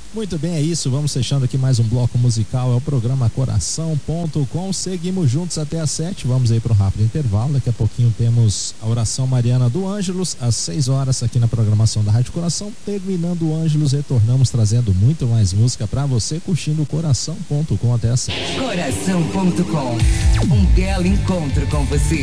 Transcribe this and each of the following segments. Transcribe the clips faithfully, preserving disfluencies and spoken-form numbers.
Muito bem, é isso. Vamos fechando aqui mais um bloco musical. É o programa Coração ponto com. Seguimos juntos até às sete. Vamos aí para um rápido intervalo. Daqui a pouquinho temos a oração mariana do Ângelus às seis horas aqui na programação da Rádio Coração. Terminando o Ângelus, retornamos trazendo muito mais música para você, curtindo o Coração ponto com até às sete. Coração ponto com. Um belo encontro com você.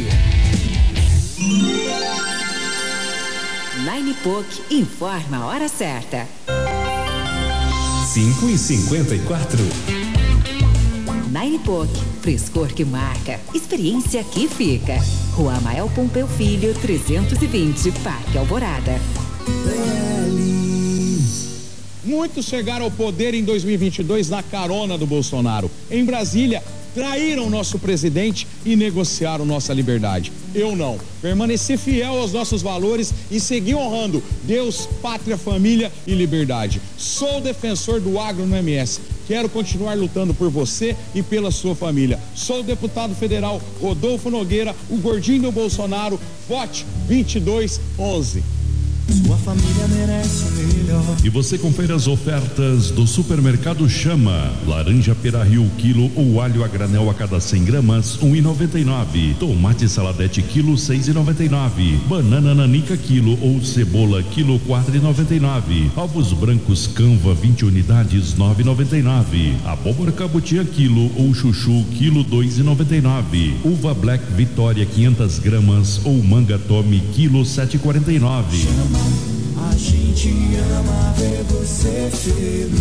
Nine Poc informa a hora certa. cinco e cinquenta e quatro. Nine Poc, frescor que marca, experiência que fica. Rua Amael Pompeu Filho, trezentos e vinte, Parque Alvorada. Muitos chegaram ao poder em dois mil e vinte e dois na carona do Bolsonaro. Em Brasília, traíram nosso presidente e negociaram nossa liberdade. Eu não. Permaneci fiel aos nossos valores e segui honrando Deus, pátria, família e liberdade. Sou defensor do agro no M S. Quero continuar lutando por você e pela sua família. Sou o deputado federal Rodolfo Nogueira, o gordinho do Bolsonaro. Vote vinte e dois onze. Sua família merece o melhor. E você confere as ofertas do Supermercado Chama. Laranja Pera-Rio quilo ou alho a granel a cada cem gramas, um e noventa e nove. Tomate saladete quilo, seis e noventa e nove. Banana nanica quilo ou cebola quilo, quatro e noventa e nove. Ovos brancos Canva vinte unidades, nove e noventa e nove. Abóbora cabotiã quilo ou chuchu quilo, dois e noventa e nove. Uva Black Vitória quinhentas gramas ou manga Tommy quilo, sete e quarenta e nove. A gente ama ver você feliz.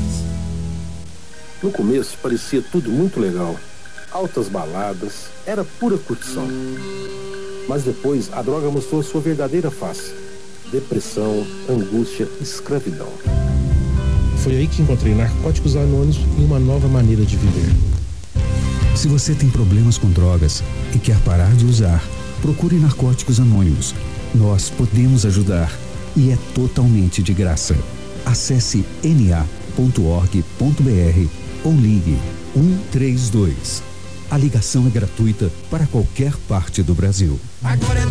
No começo parecia tudo muito legal. Altas baladas, era pura curtição. Mas depois a droga mostrou sua verdadeira face. Depressão, angústia, escravidão. Foi aí que encontrei Narcóticos Anônimos e uma nova maneira de viver. Se você tem problemas com drogas e quer parar de usar, procure Narcóticos Anônimos. Nós podemos ajudar e é totalmente de graça. Acesse n a ponto org ponto b r ou ligue um três dois. A ligação é gratuita para qualquer parte do Brasil. Agora é